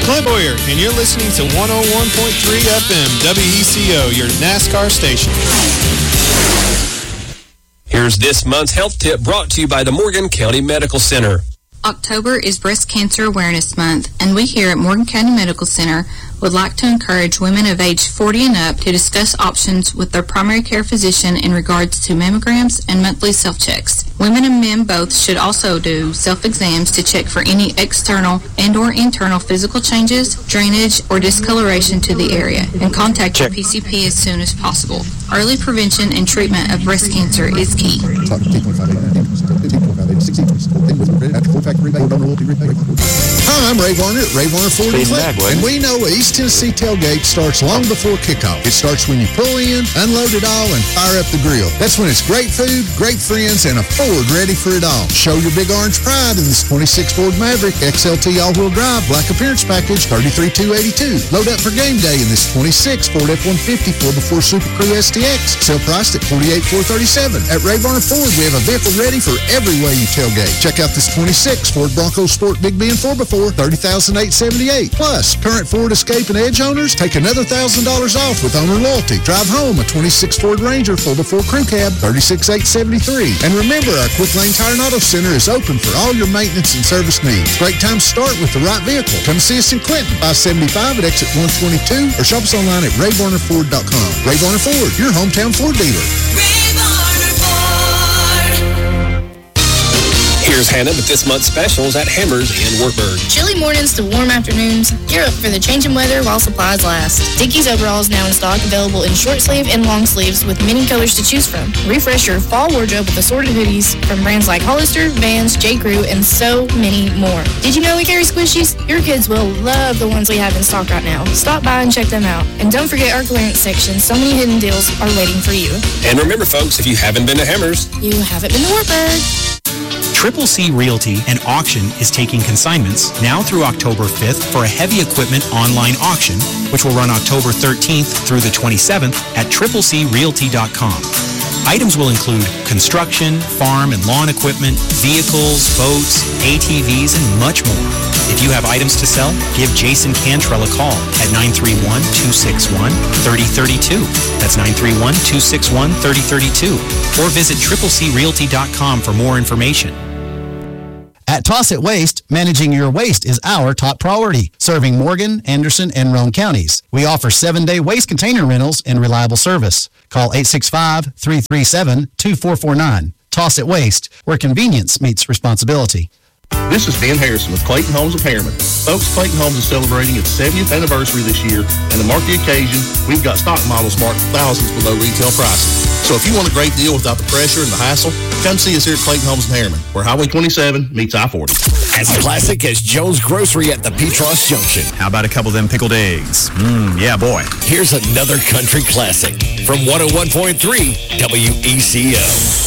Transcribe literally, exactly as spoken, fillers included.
Clint Boyer, and you're listening to one oh one point three F M W E C O, your NASCAR station. Here's this month's health tip brought to you by the Morgan County Medical Center. October is Breast Cancer Awareness Month, and we here at Morgan County Medical Center would like to encourage women of age forty and up to discuss options with their primary care physician in regards to mammograms and monthly self-checks. Women and men both should also do self-exams to check for any external and or internal physical changes, drainage, or discoloration to the area, and contact your P C P as soon as possible. Early prevention and treatment of breast cancer is key. Hi, I'm Ray Varner at Ray Varner Ford and Clinton, and we know East Tennessee Tailgate starts long before kickoff. It starts when you pull in, unload it all, and fire up the grill. That's when it's great food, great friends, and a Ford ready for it all. Show your big orange pride in this twenty-six Ford Maverick X L T all-wheel drive black appearance package, thirty-three thousand two hundred eighty-two dollars. Load up for game day in this twenty-six Ford F one fifty four before Super Crew S T X. Sale priced at forty-eight thousand four hundred thirty-seven dollars. At Ray Varner Ford, we have a vehicle ready for every way you tailgate. Check out this twenty-six Ford Bronco Sport Big Ben four by four, thirty thousand eight hundred seventy-eight dollars. Plus, current Ford Escape and Edge owners take another one thousand dollars off with owner loyalty. Drive home a twenty-six Ford Ranger four by four Crew Cab, thirty-six thousand eight hundred seventy-three dollars. And remember, our Quick Lane Tire and Auto Center is open for all your maintenance and service needs. Great time to start with the right vehicle. Come see us in Clinton, five seventy-five at exit one twenty-two, or shop us online at ray varner ford dot com. Ray Varner Ford, your hometown Ford dealer. Here's Hannah with this month's specials at Hammers in Wartburg. Chilly mornings to warm afternoons. Gear up for the changing weather while supplies last. Dickies overalls now in stock, available in short sleeve and long sleeves with many colors to choose from. Refresh your fall wardrobe with assorted hoodies from brands like Hollister, Vans, J. Crew, and so many more. Did you know we carry squishies? Your kids will love the ones we have in stock right now. Stop by and check them out. And don't forget our clearance section. So many hidden deals are waiting for you. And remember, folks, if you haven't been to Hammers, you haven't been to Wartburg. Triple C Realty and Auction is taking consignments now through October fifth for a heavy equipment online auction, which will run October thirteenth through the twenty-seventh at triple c realty dot com. Items will include construction, farm and lawn equipment, vehicles, boats, A T Vs, and much more. If you have items to sell, give Jason Cantrell a call at nine three one, two six one, three oh three two. That's nine three one, two six one, three oh three two. Or visit triple c realty dot com for more information. At Toss It Waste, managing your waste is our top priority, serving Morgan, Anderson, and Roane counties. We offer seven-day waste container rentals and reliable service. Call eight six five, three three seven, two four four nine. Toss It Waste, where convenience meets responsibility. This is Ben Harrison with Clayton Homes of Harriman. Folks, Clayton Homes is celebrating its seventieth anniversary this year, and to mark the occasion, we've got stock models marked thousands below retail prices. So if you want a great deal without the pressure and the hassle, come see us here at Clayton Homes of Harriman, where Highway twenty-seven meets I forty. As classic as Joe's Grocery at the Petros Junction. How about a couple of them pickled eggs? Mmm, yeah, boy. Here's another country classic from one oh one point three W E C O.